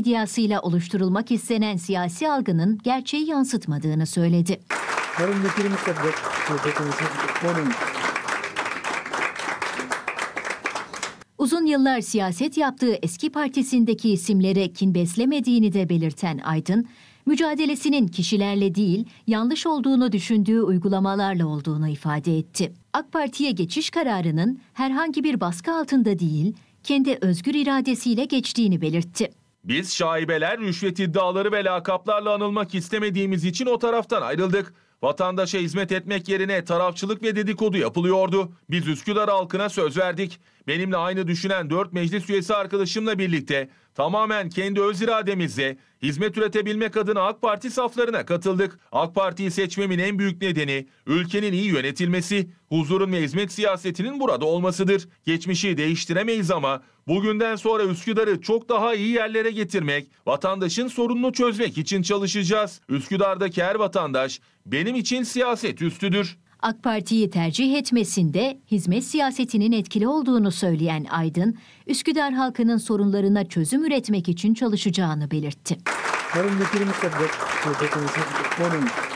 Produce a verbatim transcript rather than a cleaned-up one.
idyasıyla oluşturulmak istenen siyasi algının gerçeği yansıtmadığını söyledi. Uzun yıllar siyaset yaptığı eski partisindeki isimlere kin beslemediğini de belirten Aydın, mücadelesinin kişilerle değil, yanlış olduğunu düşündüğü uygulamalarla olduğunu ifade etti. AK Parti'ye geçiş kararının herhangi bir baskı altında değil, kendi özgür iradesiyle geçtiğini belirtti. Biz şaibeler, rüşvet iddiaları ve lakaplarla anılmak istemediğimiz için o taraftan ayrıldık. Vatandaşa hizmet etmek yerine tarafçılık ve dedikodu yapılıyordu. Biz Üsküdar halkına söz verdik. Benimle aynı düşünen dört meclis üyesi arkadaşımla birlikte tamamen kendi öz irademizle hizmet üretebilmek adına AK Parti saflarına katıldık. AK Parti'yi seçmemin en büyük nedeni ülkenin iyi yönetilmesi, huzurun ve hizmet siyasetinin burada olmasıdır. Geçmişi değiştiremeyiz ama bugünden sonra Üsküdar'ı çok daha iyi yerlere getirmek, vatandaşın sorununu çözmek için çalışacağız. Üsküdar'daki her vatandaş benim için siyaset üstüdür. AK Parti'yi tercih etmesinde hizmet siyasetinin etkili olduğunu söyleyen Aydın, Üsküdar halkının sorunlarına çözüm üretmek için çalışacağını belirtti.